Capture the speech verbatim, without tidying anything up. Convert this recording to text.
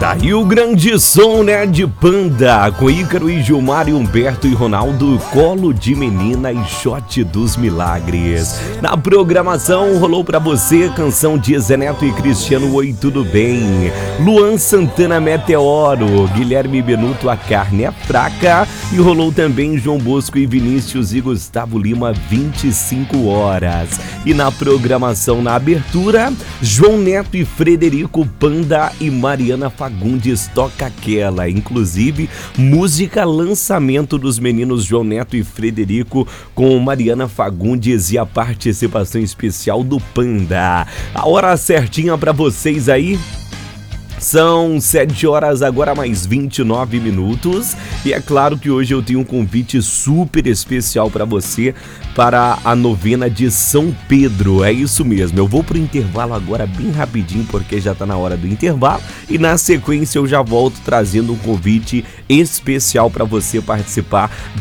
Daí o grande som, né, de Panda, com Ícaro e Gilmar e Humberto e Ronaldo, Colo de Menina e Shot dos Milagres. Na programação rolou pra você canção de Zé Neto e Cristiano, Oi Tudo Bem, Luan Santana, Meteoro, Guilherme Benuto, A Carne é Fraca, e rolou também João Bosco e Vinícius e Gustavo Lima, vinte e cinco horas. E na programação, na abertura, João Neto e Frederico, Panda e Mariana Fagundes, Toca Aquela. Inclusive, música lançamento dos meninos João Neto e Frederico com Mariana Fagundes e a participação especial do Panda. A hora certinha pra vocês aí. São sete horas agora mais vinte e nove minutos e é claro que hoje eu tenho um convite super especial para você para a novena de São Pedro. É isso mesmo, eu vou pro intervalo agora bem rapidinho porque já tá na hora do intervalo e na sequência eu já volto trazendo um convite especial para você participar